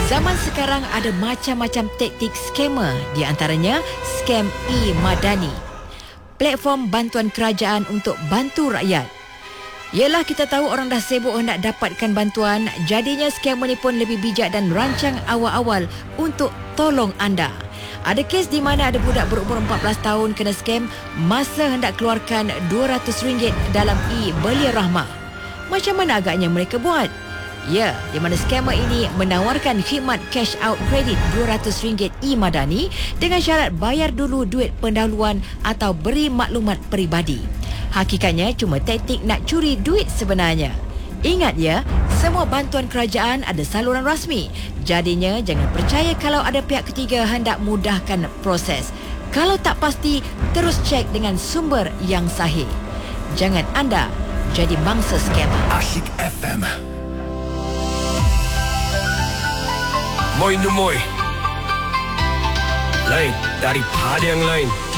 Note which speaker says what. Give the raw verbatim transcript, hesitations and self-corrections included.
Speaker 1: Zaman sekarang ada macam-macam taktik scammer, di antaranya scam e-Madani, platform bantuan kerajaan untuk bantu rakyat. Yelah, kita tahu orang dah sibuk hendak dapatkan bantuan, jadinya scammer ni pun lebih bijak dan rancang awal-awal untuk tolong anda. Ada kes di mana ada budak berumur empat belas tahun kena scam masa hendak keluarkan dua ratus ringgit dalam e-Belia Rahmah. Macam mana agaknya mereka buat? Ya, di mana scammer ini menawarkan khidmat cash out kredit dua ratus ringgit e-Madani dengan syarat bayar dulu duit pendahuluan atau beri maklumat peribadi. Hakikatnya cuma taktik nak curi duit sebenarnya. Ingat ya, semua bantuan kerajaan ada saluran rasmi. Jadinya jangan percaya kalau ada pihak ketiga hendak mudahkan proses. Kalau tak pasti, terus cek dengan sumber yang sahih. Jangan anda jadi mangsa scammer.
Speaker 2: Asyik F M. Moi nu moi. Lain daripada yang lain.